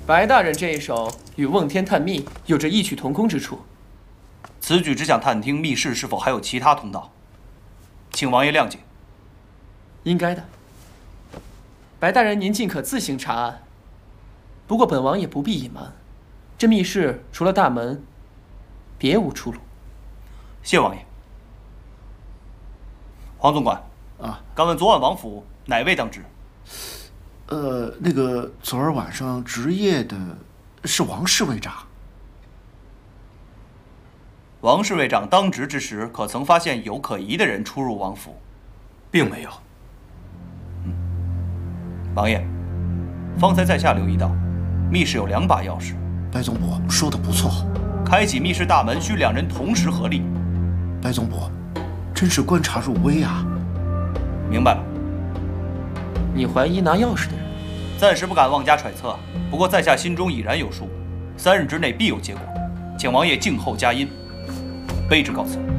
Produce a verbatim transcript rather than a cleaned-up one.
白大人这一手与瓮天探秘有着异曲同工之处。 此举只想探听密室是否还有其他通道，请王爷谅解。 应该的。白大人您尽可自行查案。不过本王也不必隐瞒，这密室除了大门，别无出路。 谢王爷。黄总管， 啊， 敢问昨晚王府哪位当值？ 呃，那个昨儿晚上值夜的是王侍卫长。 王侍卫长当值之时，可曾发现有可疑的人出入王府？ 并没有。 嗯，王爷，方才在下留意到，密室有两把钥匙。 白总捕说的不错， 开启密室大门需两人同时合力。 白总捕，真是观察入微啊！ 明白了。 你怀疑拿钥匙的人？ 暂时不敢妄加揣测，不过在下心中已然有数，三日之内必有结果，请王爷静候佳音。卑职告辞。